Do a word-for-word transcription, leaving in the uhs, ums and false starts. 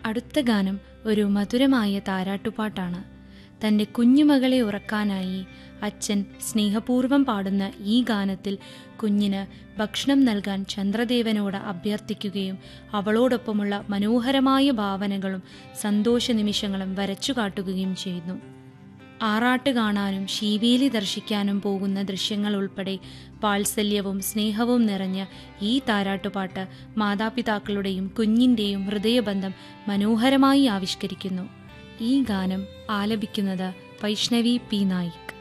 അടുത്ത ഗാനം ഒരു മധുരമായ താരാട്ടുപാട്ടാണ്. തൻ്റെ കുഞ്ഞുമകളെ ഉറക്കാനായി അച്ഛൻ സ്നേഹപൂർവ്വം പാടുന്ന ഈ ഗാനത്തിൽ കുഞ്ഞിന് ഭക്ഷണം നൽകാൻ ചന്ദ്രദേവനോട് അഭ്യർത്ഥിക്കുകയും അവളോടൊപ്പമുള്ള മനോഹരമായ ഭാവനകളും സന്തോഷ നിമിഷങ്ങളും വരച്ചു കാട്ടുകയും ചെയ്യുന്നു. ആറാട്ട് കാണാനും ശീവേലി ദർശിക്കാനും പോകുന്ന ദൃശ്യങ്ങൾ ഉൾപ്പെടെ വാത്സല്യവും സ്നേഹവും നിറഞ്ഞ ഈ താരാട്ടുപാട്ട് മാതാപിതാക്കളുടെയും കുഞ്ഞിൻ്റെയും ഹൃദയബന്ധം മനോഹരമായി ആവിഷ്കരിക്കുന്നു. ഈ ഗാനം ആലപിക്കുന്നത് വൈഷ്ണവി പി നായിക്.